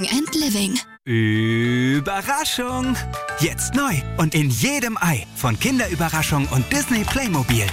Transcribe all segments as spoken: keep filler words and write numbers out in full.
and Living. Überraschung! Jetzt neu und in jedem Ei von Kinderüberraschung und Disney Playmobil.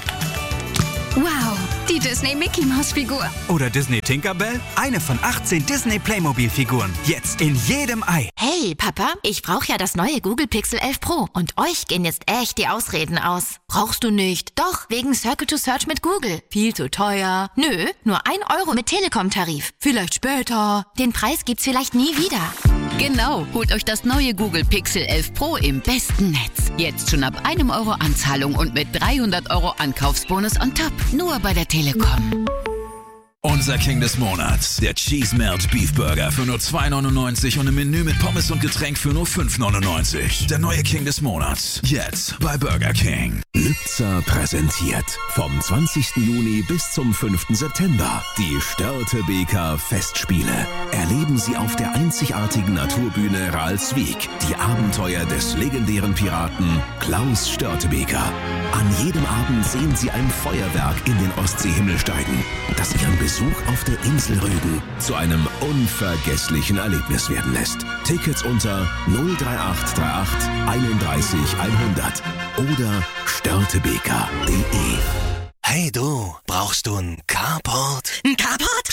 Wow, die Disney Mickey Maus Figur. Oder Disney Tinkerbell. Eine von achtzehn Disney Playmobil Figuren. Jetzt in jedem Ei. Hey, Papa, ich brauche ja das neue Google Pixel elf Pro. Und euch gehen jetzt echt die Ausreden aus. Brauchst du nicht. Doch, wegen Circle to Search mit Google. Viel zu teuer. Nö, nur ein Euro mit Telekom-Tarif. Vielleicht später. Den Preis gibt's vielleicht nie wieder. Genau, holt euch das neue Google Pixel elf Pro im besten Netz. Jetzt schon ab einem Euro Anzahlung und mit dreihundert Euro Ankaufsbonus on top. Nur bei der Telekom. Unser King des Monats, der Cheese Melt Beef Burger für nur zwei neunundneunzig und im Menü mit Pommes und Getränk für nur fünf neunundneunzig. Der neue King des Monats, jetzt bei Burger King. Lübzer präsentiert vom zwanzigsten Juni bis zum fünften September die Störtebeker Festspiele. Erleben Sie auf der einzigartigen Naturbühne Ralswiek die Abenteuer des legendären Piraten Klaus Störtebeker. An jedem Abend sehen Sie ein Feuerwerk in den Ostseehimmel steigen, das Ihren Besuch auf der Insel Rügen zu einem unvergesslichen Erlebnis werden lässt. Tickets unter null drei acht drei acht einunddreißig hundert oder störtebeker punkt de. Hey du, brauchst du einen Carport? Ein Carport?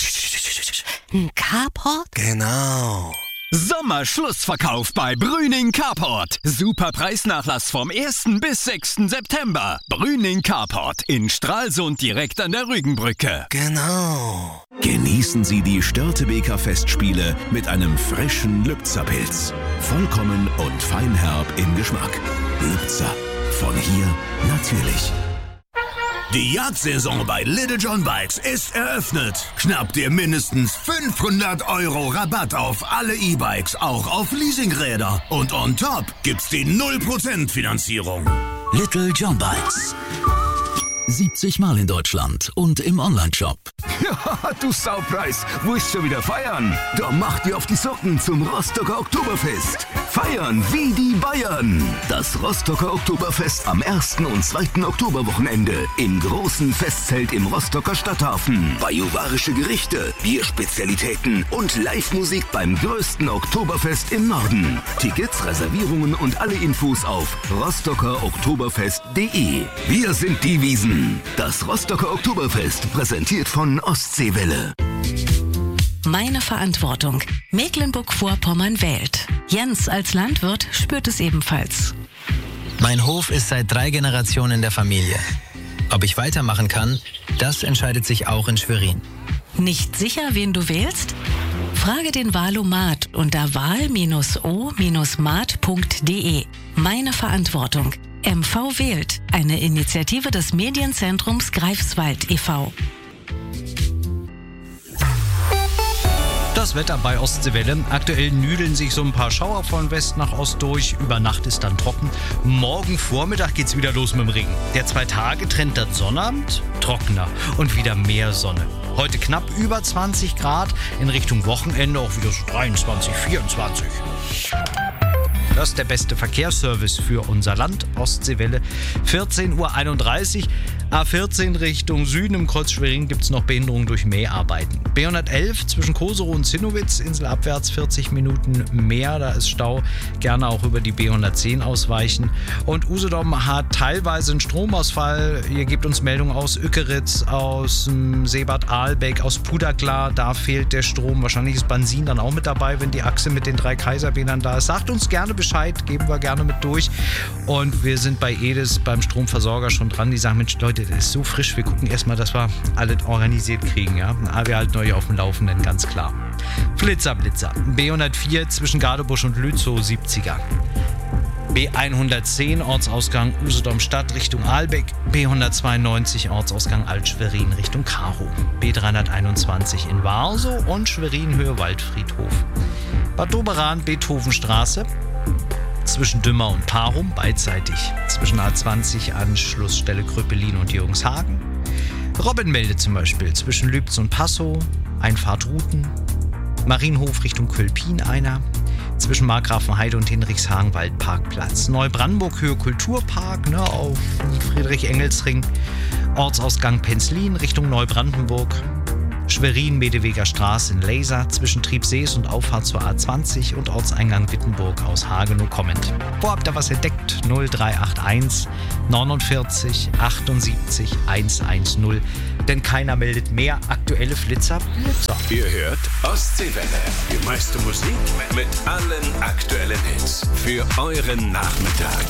Ein Carport? Genau. Sommerschlussverkauf bei Brüning Carport. Super Preisnachlass vom ersten bis sechsten September. Brüning Carport in Stralsund direkt an der Rügenbrücke. Genau. Genießen Sie die Störtebeker Festspiele mit einem frischen Lübzer-Pilz. Vollkommen und feinherb im Geschmack. Lübzer. Von hier natürlich. Die Jagdsaison bei Little John Bikes ist eröffnet. Schnapp dir mindestens fünfhundert Euro Rabatt auf alle E-Bikes, auch auf Leasingräder. Und on top gibt's die null Prozent Finanzierung. Little John Bikes. siebzig Mal in Deutschland und im Onlineshop. Ja, du Saupreis, willst schon wieder feiern? Da mach dir auf die Socken zum Rostocker Oktoberfest. Feiern wie die Bayern. Das Rostocker Oktoberfest am ersten und zweiten Oktoberwochenende im großen Festzelt im Rostocker Stadthafen. Bajuwarische Gerichte, Bierspezialitäten und Live-Musik beim größten Oktoberfest im Norden. Tickets, Reservierungen und alle Infos auf rostocker oktoberfest punkt de. Wir sind die Wiesen. Das Rostocker Oktoberfest, präsentiert von Ostseewelle. Meine Verantwortung. Mecklenburg-Vorpommern wählt. Jens als Landwirt spürt es ebenfalls. Mein Hof ist seit drei Generationen in der Familie. Ob ich weitermachen kann, das entscheidet sich auch in Schwerin. Nicht sicher, wen du wählst? Frage den Wahlomat unter wahl o mat punkt de. Meine Verantwortung. M V wählt, eine Initiative des Medienzentrums Greifswald e V Das Wetter bei Ostseewelle. Aktuell nüdeln sich so ein paar Schauer von West nach Ost durch. Über Nacht ist dann trocken. Morgen Vormittag geht's wieder los mit dem Regen. Der Zwei-Tage-Trend das Sonnabend trockener und wieder mehr Sonne. Heute knapp über zwanzig Grad. In Richtung Wochenende auch wieder so dreiundzwanzig, vierundzwanzig. Das ist der beste Verkehrsservice für unser Land, Ostseewelle. vierzehn Uhr einunddreißig, A vierzehn Richtung Süden im Kreuz Schwerin gibt es noch Behinderungen durch Mäharbeiten. B hundertelf zwischen Koserow und Zinnowitz, inselabwärts vierzig Minuten mehr, da ist Stau. Gerne auch über die B hundertzehn ausweichen. Und Usedom hat teilweise einen Stromausfall. Ihr gebt uns Meldungen aus Ückeritz, aus ähm, Seebad Ahlbeck, aus Puderklar. Da fehlt der Strom. Wahrscheinlich ist Bansin dann auch mit dabei, wenn die Achse mit den drei Kaiserbändern da ist. Sagt uns gerne Bescheid, geben wir gerne mit durch. Und wir sind bei Edis beim Stromversorger schon dran. Die sagen, Mensch Leute, das ist so frisch. Wir gucken erstmal, dass wir alles organisiert kriegen. Ja? Aber wir halten euch auf dem Laufenden, ganz klar. Flitzer, Blitzer. B hundertvier zwischen Gadebusch und Lützow, siebziger. B hundertzehn Ortsausgang Usedom Stadt Richtung Ahlbeck. B hundertzweiundneunzig Ortsausgang Alt-Schwerin Richtung Karow. B dreihunderteinundzwanzig in Warsow und Schwerin Höhe Waldfriedhof. Bad Doberan, Beethovenstraße. Zwischen Dümmer und Parum, beidseitig. Zwischen A zwanzig, Anschlussstelle Kröpelin und Jürgenshagen. Robbenmelde zum Beispiel zwischen Lübz und Passow, Einfahrt Ruten. Marienhof Richtung Kölpin einer. Zwischen Markgrafenheide und Hinrichshagen Waldparkplatz. Neubrandenburg Höhe Kulturpark, ne, auf Friedrich-Engels-Ring. Ortsausgang Penzlin Richtung Neubrandenburg. Schwerin-Medeweger Straße in Laser zwischen Triebsees und Auffahrt zur A zwanzig und Ortseingang Wittenburg aus Hagenow kommend. Wo habt ihr was entdeckt? null drei acht eins neunundvierzig achtundsiebzig hundertzehn. Denn keiner meldet mehr aktuelle Flitzer. Blitzer. Ihr hört Ostseewelle. Die meiste Musik mit allen aktuellen Hits für euren Nachmittag.